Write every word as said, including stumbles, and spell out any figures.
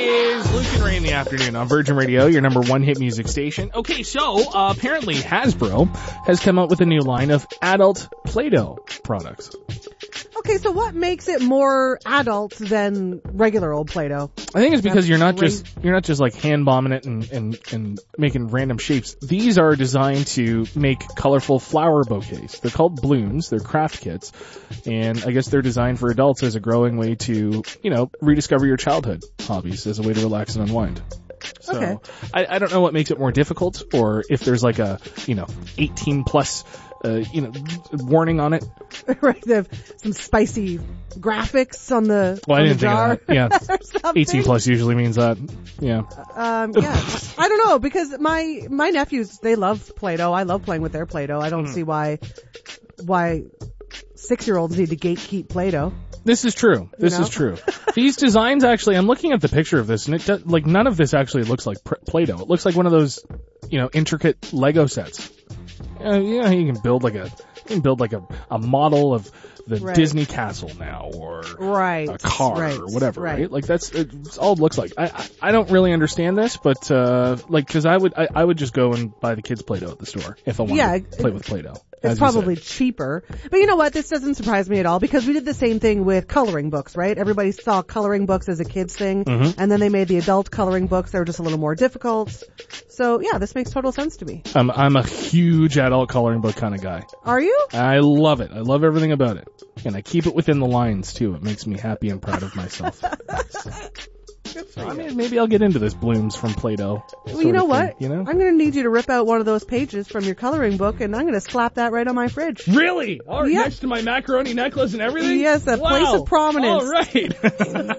is Luke and Ray in the afternoon on Virgin Radio, your number one hit music station. Okay, so uh, apparently Hasbro has come up with a new line of adult Play-Doh products. Okay, so what makes it more adult than regular old Play-Doh? I think it's because That's you're not great. just you're not just like hand bombing it and, and, and making random shapes. These are designed to make colorful flower bouquets. They're called blooms. They're craft kits, and I guess they're designed for adults as a growing way to, you know, rediscover your childhood hobbies as a way to relax and unwind. So Okay. I, I don't know what makes it more difficult, or if there's like a, you know, eighteen plus, uh, you know, warning on it. Right, they have some spicy graphics on the, Well, on I the didn't jar. think of that. Yeah. or something. eighteen plus usually means that. Yeah. Um, yeah. I don't know, because my, my nephews, they love Play-Doh. I love playing with their Play-Doh. I don't Mm. see why, why six-year-olds need to gatekeep Play-Doh. This is true. This know? is true. These designs actually, I'm looking at the picture of this, and it does, like, none of this actually looks like pr- Play-Doh. It looks like one of those, you know, intricate Lego sets. Uh, you know, you can build like a, you can build like a, a model of the Right. Disney castle now, or Right. a car, right, or whatever, right. right? Like that's, it's all it looks like. I, I, I don't really understand this, but, uh, like, cause I would, I, I would just go and buy the kids Play-Doh at the store if I wanted Yeah, to play with Play-Doh. It's as you said. probably cheaper. But you know what? This doesn't surprise me at all, because we did the same thing with coloring books, right? Everybody saw coloring books as a kid's thing, Mhm. and then they made the adult coloring books. They were just a little more difficult. So yeah, this makes total sense to me. I'm, I'm a huge adult coloring book kind of guy. Are you? I love it. I love everything about it. And I keep it within the lines, too. It makes me happy and proud of myself. Good for I you. mean, maybe I'll get into this blooms from Play-Doh. Well, you know what? You know? I'm going to need you to rip out one of those pages from your coloring book, and I'm going to slap that right on my fridge. Really? All right, Yeah. next to my macaroni necklace and everything? Yes, a place Wow. of prominence. All right.